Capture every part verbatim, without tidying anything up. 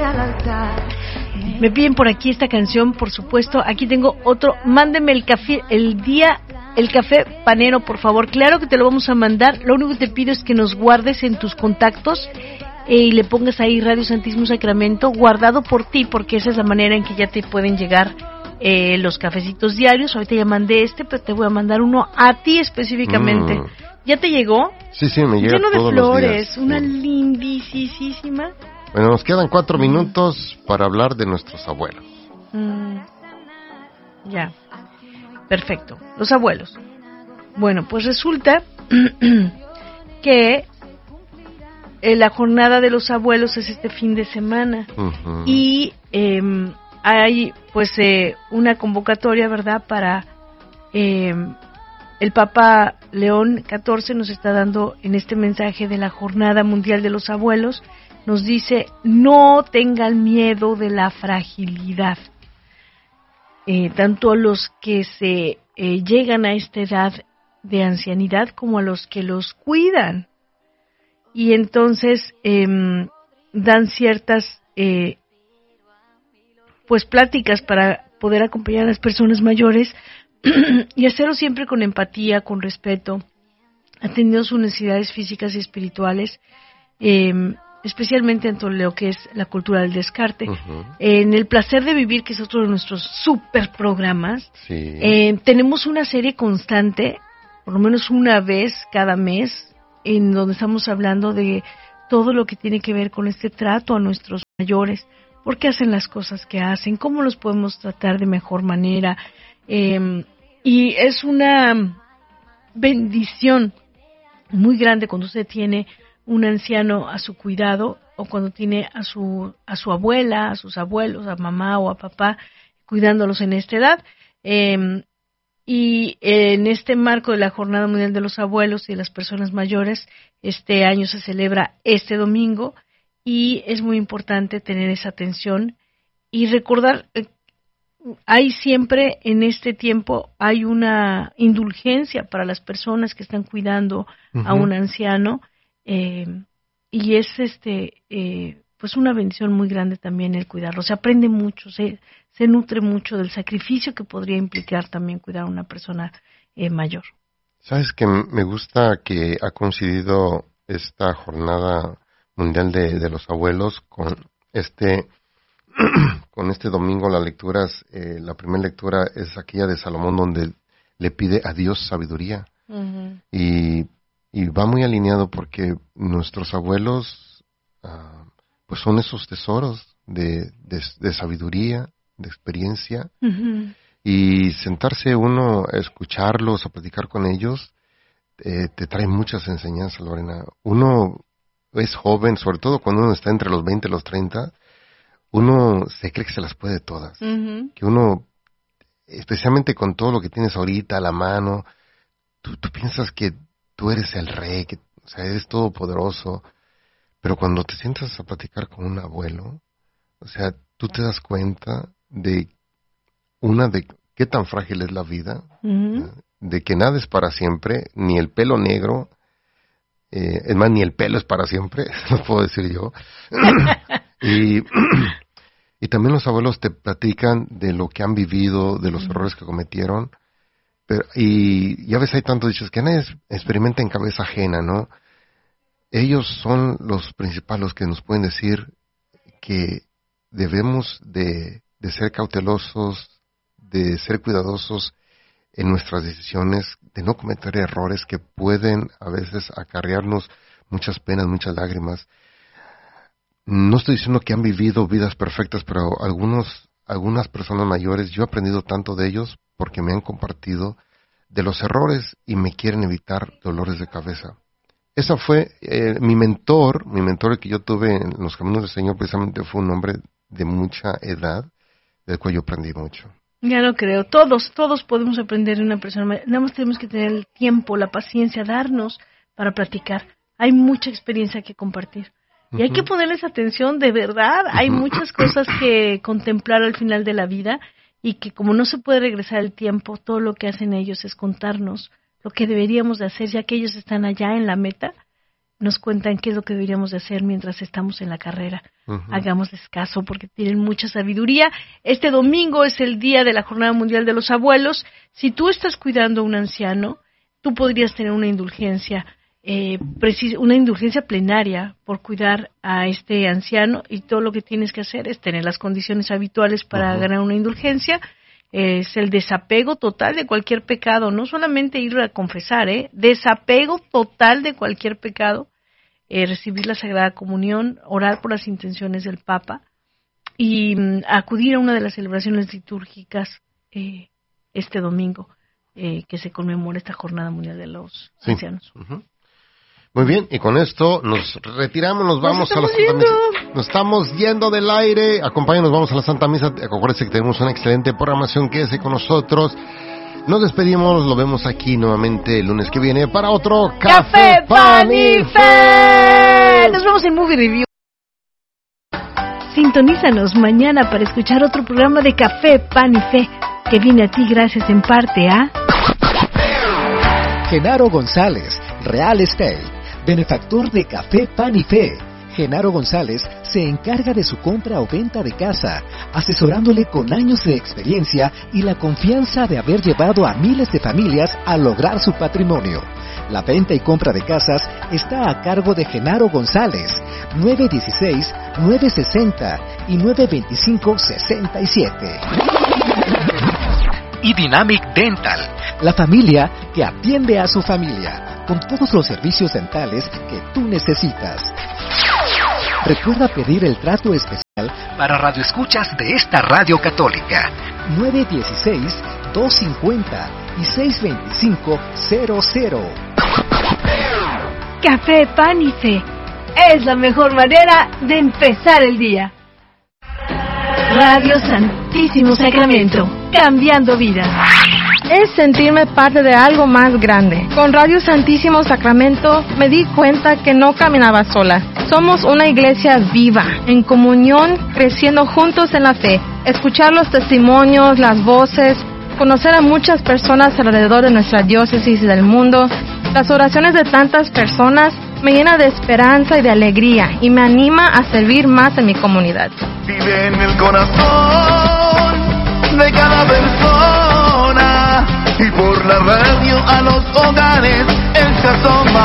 al altar. Me piden por aquí esta canción, por supuesto. Aquí tengo otro. Mándeme el café, el día, el café panero, por favor. Claro que te lo vamos a mandar. Lo único que te pido es que nos guardes en tus contactos eh, y le pongas ahí Radio Santísimo Sacramento, guardado por ti, porque esa es la manera en que ya te pueden llegar eh, los cafecitos diarios. Ahorita ya mandé este, pero te voy a mandar uno a ti específicamente. Mm. ¿Ya te llegó? Sí, sí, me llega lleno todos de flores, los días. una Sí. lindísima. Bueno, nos quedan cuatro minutos para hablar de nuestros abuelos. Mm, ya, perfecto. Los abuelos. Bueno, pues resulta que eh, la jornada de los abuelos es este fin de semana. Uh-huh. Y eh, hay pues eh, una convocatoria, ¿verdad? Para eh, el Papa León catorce nos está dando en este mensaje de la Jornada Mundial de los Abuelos. Nos dice, no tengan miedo de la fragilidad. Eh, tanto a los que se eh, llegan a esta edad de ancianidad como a los que los cuidan. Y entonces eh, dan ciertas eh, pues pláticas para poder acompañar a las personas mayores y hacerlo siempre con empatía, con respeto, atendiendo sus necesidades físicas y espirituales, eh, especialmente en todo lo que es la cultura del descarte. Uh-huh. En El Placer de Vivir, que es otro de nuestros super programas, sí. eh, tenemos una serie constante, por lo menos una vez cada mes, en donde estamos hablando de todo lo que tiene que ver con este trato a nuestros mayores, por qué hacen las cosas que hacen, cómo los podemos tratar de mejor manera, eh, y es una bendición muy grande cuando usted tiene un anciano a su cuidado, o cuando tiene a su a su abuela, a sus abuelos, a mamá o a papá, cuidándolos en esta edad. Eh, y en este marco de la Jornada Mundial de los Abuelos y de las Personas Mayores, este año se celebra este domingo, y es muy importante tener esa atención y recordar, eh, hay siempre en este tiempo, hay una indulgencia para las personas que están cuidando uh-huh. a un anciano. Eh, y es este eh, pues una bendición muy grande también el cuidarlo. Se aprende mucho, se, se nutre mucho del sacrificio que podría implicar también cuidar a una persona eh, mayor. Sabes que me gusta que ha coincidido esta jornada mundial de, de los abuelos con este con este domingo. Las lecturas, eh, la primera lectura es aquella de Salomón, donde le pide a Dios sabiduría. Uh-huh. y Y va muy alineado porque nuestros abuelos uh, pues son esos tesoros de, de, de sabiduría, de experiencia. Uh-huh. Y sentarse uno a escucharlos, a platicar con ellos, eh, te trae muchas enseñanzas, Lorena. Uno es joven, sobre todo cuando uno está entre los veinte y los treinta, uno se cree que se las puede todas. Uh-huh. Que uno, especialmente con todo lo que tienes ahorita a la mano, tú, tú piensas que tú eres el rey, que, o sea, eres todopoderoso, pero cuando te sientas a platicar con un abuelo, o sea, tú te das cuenta de, una, de qué tan frágil es la vida, uh-huh. de que nada es para siempre, ni el pelo negro, eh, es más, ni el pelo es para siempre, lo puedo decir yo, y, y también los abuelos te platican de lo que han vivido, de los uh-huh. errores que cometieron. Pero, y ya ves, hay tantos dichos que nadie experimenta en cabeza ajena, ¿no? Ellos son los principales, los que nos pueden decir que debemos de, de ser cautelosos, de ser cuidadosos en nuestras decisiones, de no cometer errores que pueden a veces acarrearnos muchas penas, muchas lágrimas. No estoy diciendo que han vivido vidas perfectas, pero algunos, algunas personas mayores, yo he aprendido tanto de ellos porque me han compartido de los errores y me quieren evitar dolores de cabeza. Esa fue eh, mi mentor, mi mentor que yo tuve en los caminos del Señor, precisamente fue un hombre de mucha edad, del cual yo aprendí mucho. Ya lo creo, todos, todos podemos aprender de una persona, nada más tenemos que tener el tiempo, la paciencia, darnos para platicar. Hay mucha experiencia que compartir. Y hay que ponerles atención, de verdad, hay muchas cosas que contemplar al final de la vida, y que como no se puede regresar el tiempo, todo lo que hacen ellos es contarnos lo que deberíamos de hacer, ya que ellos están allá en la meta, nos cuentan qué es lo que deberíamos de hacer mientras estamos en la carrera. Uh-huh. Hagámosles caso porque tienen mucha sabiduría. Este domingo es el día de la Jornada Mundial de los Abuelos. Si tú estás cuidando a un anciano, tú podrías tener una indulgencia, eh, precis- una indulgencia plenaria por cuidar a este anciano, y todo lo que tienes que hacer es tener las condiciones habituales para uh-huh. ganar una indulgencia. Es el desapego total de cualquier pecado, no solamente ir a confesar, ¿eh? Desapego total de cualquier pecado, eh, recibir la Sagrada Comunión, orar por las intenciones del Papa y mm, acudir a una de las celebraciones litúrgicas eh, este domingo, eh, que se conmemora esta Jornada Mundial de los sí. Ancianos. Uh-huh. Muy bien, y con esto nos retiramos, nos vamos nos a la Santa yendo. Misa. Nos estamos yendo del aire. Acompáñanos, vamos a la Santa Misa. Acuérdense que tenemos una excelente programación. Quédese con nosotros. Nos despedimos, lo vemos aquí nuevamente el lunes que viene para otro Café, Café Pan y Fe. Nos vemos en Movie Review. Sintonízanos mañana para escuchar otro programa de Café Pan y Fe, que viene a ti gracias en parte a Genaro González, Real Estate, benefactor de Café Pan y Fe. Genaro González se encarga de su compra o venta de casa, asesorándole con años de experiencia y la confianza de haber llevado a miles de familias a lograr su patrimonio. La venta y compra de casas está a cargo de Genaro González, nueve dieciséis, nueve sesenta y nueve veinticinco, sesenta y siete. Y Dynamic Dental, la familia que atiende a su familia, con todos los servicios dentales que tú necesitas. Recuerda pedir el trato especial para radioescuchas de esta radio católica. nueve dieciséis, dos cincuenta y seis veinticinco, cero cero. Café Pan y Fe es la mejor manera de empezar el día. Radio Santísimo Sacramento, cambiando vidas. Es sentirme parte de algo más grande. Con Radio Santísimo Sacramento me di cuenta que no caminaba sola. Somos una iglesia viva, en comunión, creciendo juntos en la fe. Escuchar los testimonios, las voces, conocer a muchas personas alrededor de nuestra diócesis y del mundo. Las oraciones de tantas personas me llena de esperanza y de alegría y me anima a servir más en mi comunidad. Vive en el corazón de cada persona y por la radio a los hogares él se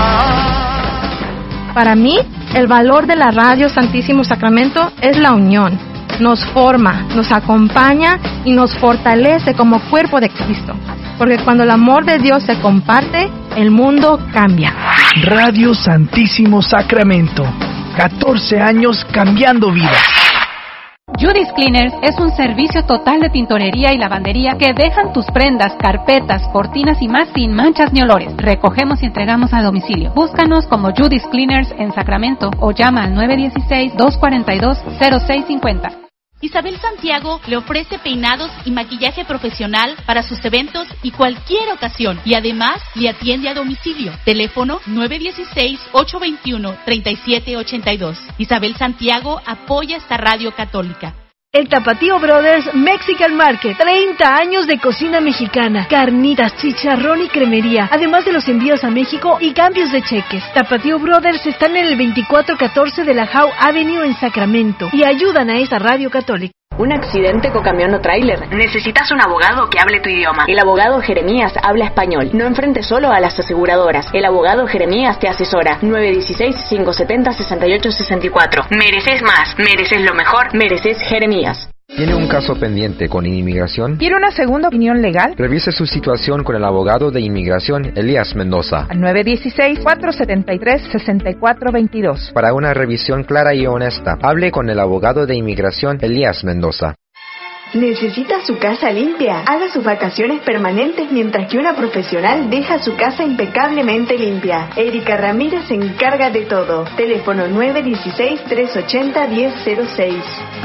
asoma. Para mí, el valor de la Radio Santísimo Sacramento es la unión. Nos forma, nos acompaña y nos fortalece como cuerpo de Cristo. Porque cuando el amor de Dios se comparte, el mundo cambia. Radio Santísimo Sacramento, catorce años cambiando vidas. Judy's Cleaners es un servicio total de tintorería y lavandería que dejan tus prendas, carpetas, cortinas y más sin manchas ni olores. Recogemos y entregamos a domicilio. Búscanos como Judy's Cleaners en Sacramento o llama al nueve dieciséis, dos cuarenta y dos, cero seis cincuenta. Isabel Santiago le ofrece peinados y maquillaje profesional para sus eventos y cualquier ocasión, y además le atiende a domicilio. Teléfono nueve dieciséis, ocho veintiuno, treinta y siete ochenta y dos. Isabel Santiago apoya esta radio católica. El Tapatío Brothers Mexican Market, treinta años de cocina mexicana, carnitas, chicharrón y cremería, además de los envíos a México y cambios de cheques. Tapatío Brothers están en el veinticuatro catorce de la Howe Avenue en Sacramento y ayudan a esa radio católica. Un accidente con camión o tráiler. Necesitas un abogado que hable tu idioma. El abogado Jeremías habla español. No enfrentes solo a las aseguradoras. El abogado Jeremías te asesora. nueve dieciséis, cinco setenta, sesenta y ocho sesenta y cuatro. Mereces más. Mereces lo mejor. Mereces Jeremías. ¿Tiene un caso pendiente con inmigración? ¿Quiere una segunda opinión legal? Revise su situación con el abogado de inmigración, Elías Mendoza. Al nueve dieciséis, cuatro setenta y tres, sesenta y cuatro veintidós. Para una revisión clara y honesta, hable con el abogado de inmigración, Elías Mendoza. ¿Necesita su casa limpia? Haga sus vacaciones permanentes mientras que una profesional deja su casa impecablemente limpia. Erika Ramírez se encarga de todo. Teléfono nueve dieciséis, tres ochenta, diez cero seis.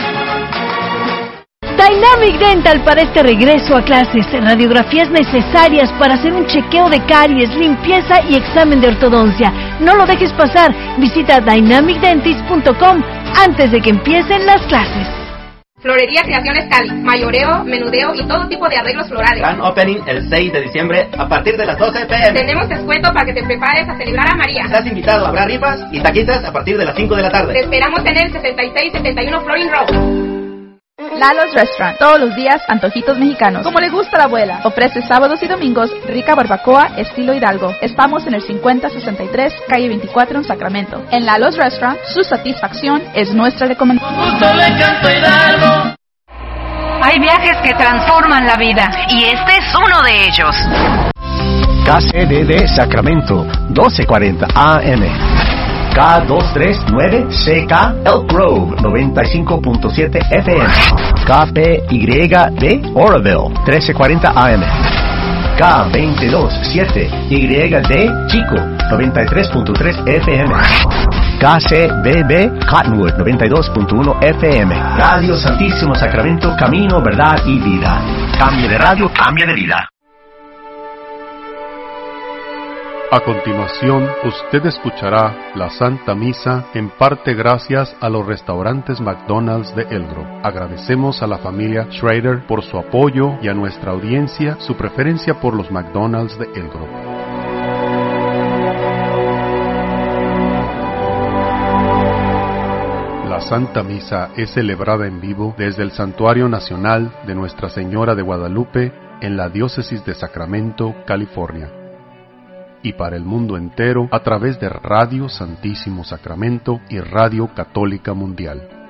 Dynamic Dental para este regreso a clases. Radiografías necesarias para hacer un chequeo de caries, limpieza y examen de ortodoncia. No lo dejes pasar. Visita dynamic dentist punto com antes de que empiecen las clases. Florería Creaciones Cali, mayoreo, menudeo y todo tipo de arreglos florales. Gran opening el seis de diciembre a partir de las doce p m Tenemos descuento para que te prepares a celebrar a María. Estás invitado, habrá rifas y taquitas a partir de las cinco de la tarde. Te esperamos en el sesenta y seis setenta y uno Florin Road. Lalo's Restaurant, todos los días antojitos mexicanos, como le gusta a la abuela. Ofrece sábados y domingos rica barbacoa estilo Hidalgo. Estamos en el cincuenta sesenta y tres, calle veinticuatro en Sacramento. En Lalo's Restaurant, su satisfacción es nuestra recomendación. Hay viajes que transforman la vida y este es uno de ellos. K C D D Sacramento, doce cuarenta A M. K doscientos treinta y nueve C K Elk Grove, noventa y cinco punto siete F M. K P Y D Oroville, trece cuarenta A M. K veintidós siete Y D Chico, noventa y tres punto tres F M. K C B B Cottonwood, noventa y dos punto uno F M. Radio Santísimo Sacramento, camino, verdad y vida. Cambia de radio, cambia de vida. A continuación, usted escuchará la Santa Misa en parte gracias a los restaurantes McDonald's de El Grove. Agradecemos a la familia Schrader por su apoyo y a nuestra audiencia su preferencia por los McDonald's de El Grove. La Santa Misa es celebrada en vivo desde el Santuario Nacional de Nuestra Señora de Guadalupe en la Diócesis de Sacramento, California, y para el mundo entero a través de Radio Santísimo Sacramento y Radio Católica Mundial.